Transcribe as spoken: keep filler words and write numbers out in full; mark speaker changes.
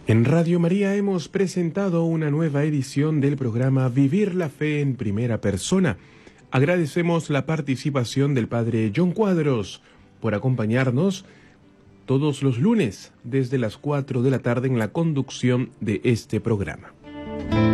Speaker 1: En Radio María hemos presentado una nueva edición del programa Vivir la Fe en Primera Persona. Agradecemos la participación del Padre John Cuadros por acompañarnos todos los lunes desde las cuatro de la tarde en la conducción de este programa.